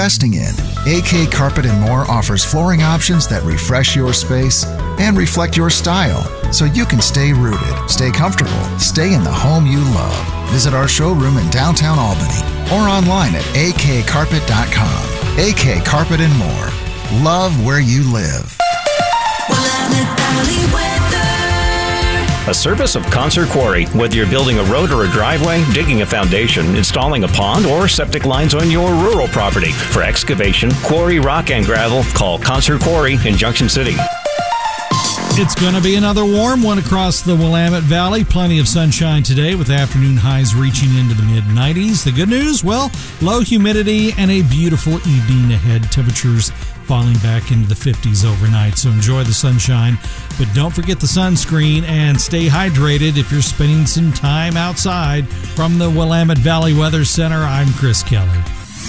investing in. AK Carpet & More offers flooring options that refresh your space and reflect your style, so you can stay rooted, stay comfortable, stay in the home you love. Visit our showroom in downtown Albany or online at akcarpet.com. AK Carpet & More. Love where you live. Willamette Valley weather. A service of Concert Quarry. Whether you're building a road or a driveway, digging a foundation, installing a pond, or septic lines on your rural property. For excavation, quarry, rock, and gravel, call Concert Quarry in Junction City. It's going to be another warm one across the Willamette Valley. Plenty of sunshine today with afternoon highs reaching into the mid-90s. The good news, well, low humidity and a beautiful evening ahead. Temperatures falling back into the 50s overnight, so enjoy the sunshine. But don't forget the sunscreen and stay hydrated if you're spending some time outside. From the Willamette Valley Weather Center, I'm Chris Kelly.